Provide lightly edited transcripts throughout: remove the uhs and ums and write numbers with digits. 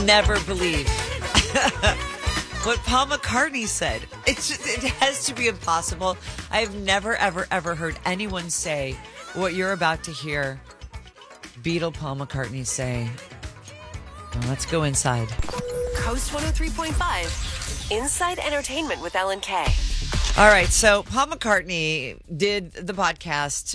never believe what Paul McCartney said. It has to be impossible. I have never, ever, ever heard anyone say what you're about to hear Beatle Paul McCartney say. Well, let's go inside. Coast 103.5. Inside Entertainment with Ellen K. All right, so Paul McCartney did the podcast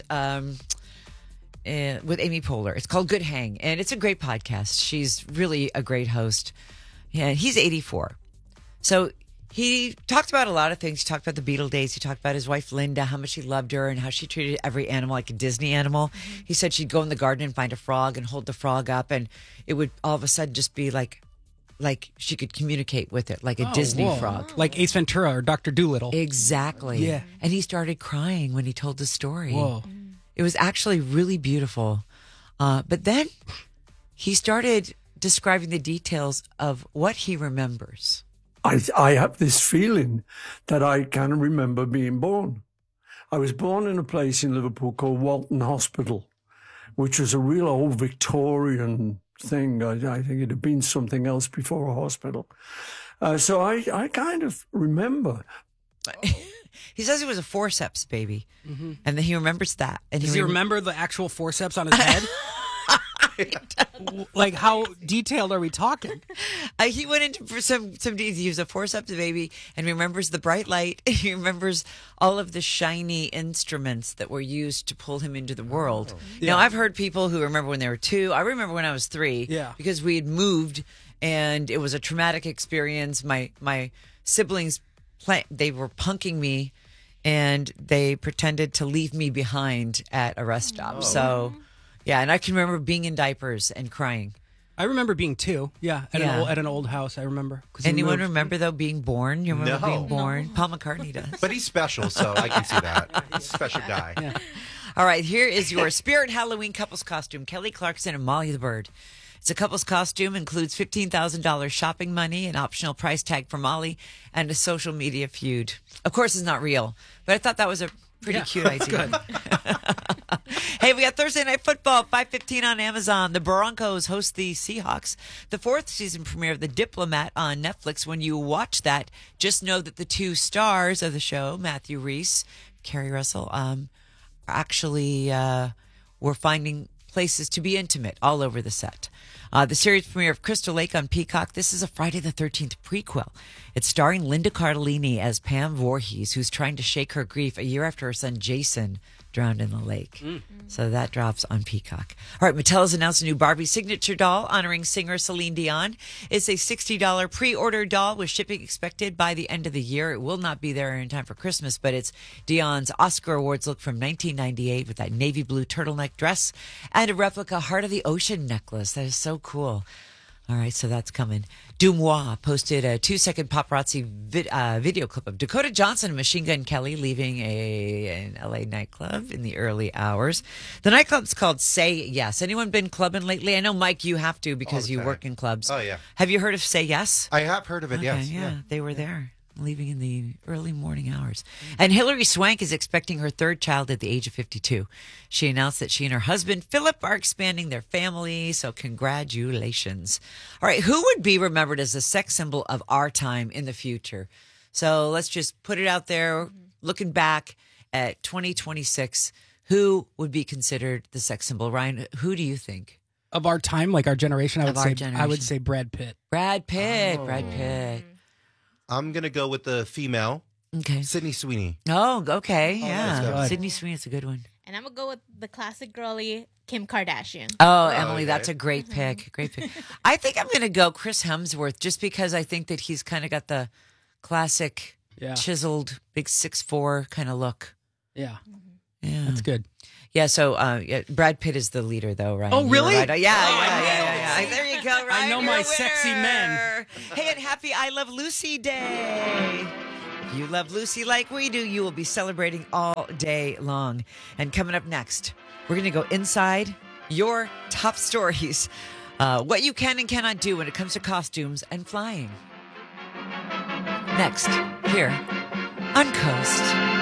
with Amy Poehler. It's called Good Hang, and it's a great podcast. She's really a great host. Yeah, he's 84. So he talked about a lot of things. He talked about the Beatle days. He talked about his wife, Linda, how much he loved her and how she treated every animal like a Disney animal. Mm-hmm. He said she'd go in the garden and find a frog and hold the frog up, and it would all of a sudden just be like she could communicate with it, like a Disney frog. Like Ace Ventura or Dr. Dolittle. Exactly. Yeah. And he started crying when he told the story. Whoa. It was actually really beautiful. But then he started describing the details of what he remembers. I have this feeling that I can remember being born. I was born in a place in Liverpool called Walton Hospital, which was a real old Victorian thing. I think it had been something else before a hospital. So I kind of remember. He says he was a forceps baby, and then he remembers that. And Does he remember the actual forceps on his head? Like, how detailed are we talking? He went into some details. He was a forceps baby and remembers the bright light. He remembers all of the shiny instruments that were used to pull him into the world. Now, I've heard people who remember when they were 2. I remember when I was 3 because we had moved and it was a traumatic experience. My siblings, they were punking me and they pretended to leave me behind at a rest stop. So... yeah, and I can remember being in diapers and crying. I remember being 2, at an old house, I remember. Anyone remember, though, being born? You remember being born? No. Paul McCartney does. But he's special, so I can see that. He's a special guy. Yeah. All right, here is your Spirit Halloween couples costume. Kelly Clarkson and Molly the Bird. It's a couples costume, includes $15,000 shopping money, an optional price tag for Molly, and a social media feud. Of course, it's not real, but I thought that was a pretty cute idea. Good. Hey, we got Thursday Night Football, 5:15 on Amazon. The Broncos host the Seahawks. The 4th season premiere of The Diplomat on Netflix. When you watch that, just know that the 2 stars of the show, Matthew Rhys, Kerry Russell, actually were finding places to be intimate all over the set. The series premiere of Crystal Lake on Peacock. This is a Friday the 13th prequel. It's starring Linda Cardellini as Pam Voorhees, who's trying to shake her grief a year after her son Jason drowned in the lake. So that drops on Peacock. All right, Mattel has announced a new Barbie signature doll honoring singer Celine Dion. It's a $60 pre-order doll with shipping expected by the end of the year. It will not be there in time for Christmas, but it's Dion's Oscar Awards look from 1998 with that navy blue turtleneck dress and a replica Heart of the Ocean necklace. That is so cool. All right, so that's coming. Dumois posted a 2-second paparazzi video clip of Dakota Johnson and Machine Gun Kelly leaving an LA nightclub in the early hours. The nightclub's called Say Yes. Anyone been clubbing lately? I know, Mike, you have to because you work in clubs. Oh, yeah. Have you heard of Say Yes? I have heard of it, Okay, yes. Yeah, they were there, leaving in the early morning hours. And Hilary Swank is expecting her 3rd child at the age of 52. She announced that she and her husband, Philip, are expanding their family, so congratulations. All right, who would be remembered as a sex symbol of our time in the future? So let's just put it out there, looking back at 2026, who would be considered the sex symbol? Ryan, who do you think? Of our time, like our generation, I Of would say Brad Pitt. Brad Pitt. Brad Pitt. I'm going to go with the female, Okay. Sydney Sweeney. Oh, okay. Yeah. good. Sydney Sweeney's a good one. And I'm going to go with the classic girly, Kim Kardashian. Oh, Emily, okay. that's a great pick. Great pick. I think I'm going to go Chris Hemsworth just because I think that he's kind of got the classic chiseled, big 6'4" kind of look. Yeah. Yeah. That's good. Yeah, so Brad Pitt is the leader, though, right? Oh, really? Yeah. There you go, Ryan. I know You're my a sexy winner. men. Hey, and happy I Love Lucy Day. If you love Lucy like we do, you will be celebrating all day long. And coming up next, we're going to go inside your top stories. What you can and cannot do when it comes to costumes and flying. Next, here on Coast.